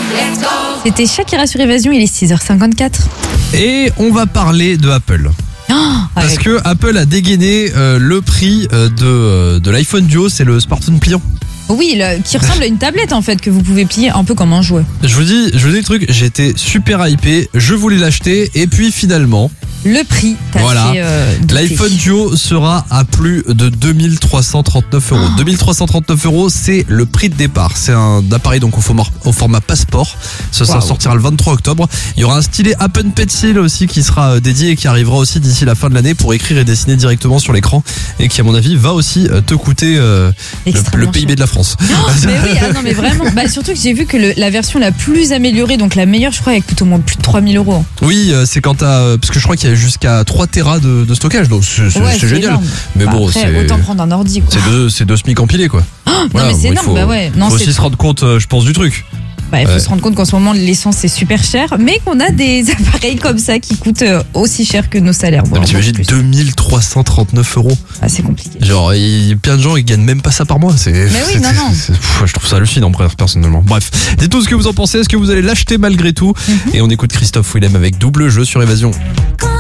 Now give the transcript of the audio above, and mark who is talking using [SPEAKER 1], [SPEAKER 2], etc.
[SPEAKER 1] C'était Shakira sur Évasion, il est 6h54.
[SPEAKER 2] Et on va parler de Apple. Parce que Apple a dégainé le prix de l'iPhone Duo, c'est le smartphone pliant.
[SPEAKER 1] Oui, qui ressemble à une tablette en fait, que vous pouvez plier un peu comme un jouet.
[SPEAKER 2] Je vous dis le truc, j'étais super hypé, je voulais l'acheter et puis finalement...
[SPEAKER 1] Le prix, t'as
[SPEAKER 2] voilà,
[SPEAKER 1] fait douter.
[SPEAKER 2] L'iPhone Duo sera à plus de 2339 euros. 2339 euros, c'est le prix de départ. C'est un appareil donc au format passeport. Ça sortira le 23 octobre. Il y aura un stylet Apple Pencil aussi qui sera dédié et qui arrivera aussi d'ici la fin de l'année pour écrire et dessiner directement sur l'écran et qui à mon avis va aussi te coûter le PIB de la France.
[SPEAKER 1] Mais oui, non mais vraiment. Surtout que j'ai vu que la version la plus améliorée, donc la meilleure, je crois, elle coûte au moins plus de 3000 euros.
[SPEAKER 2] Oui, c'est quand parce que je crois qu'il y a jusqu'à 3 Tera de stockage, donc c'est génial.
[SPEAKER 1] Énorme.
[SPEAKER 2] Mais bon,
[SPEAKER 1] après,
[SPEAKER 2] c'est
[SPEAKER 1] autant prendre un ordi, quoi.
[SPEAKER 2] c'est deux SMIC empilés, quoi.
[SPEAKER 1] Voilà, non mais c'est énorme,
[SPEAKER 2] il faut aussi se rendre compte, je pense, du truc.
[SPEAKER 1] Il faut se rendre compte qu'en ce moment l'essence c'est super cher, mais qu'on a des appareils comme ça qui coûtent aussi cher que nos salaires.
[SPEAKER 2] Bon, t'imagines 2339 euros.
[SPEAKER 1] C'est compliqué.
[SPEAKER 2] Genre, il y a plein de gens ils gagnent même pas ça par mois.
[SPEAKER 1] Mais oui, non.
[SPEAKER 2] Je trouve ça hallucinant personnellement. Bref, dites-nous ce que vous en pensez. Est-ce que vous allez l'acheter malgré tout? Et on écoute Christophe Willem avec Double Jeu sur Évasion.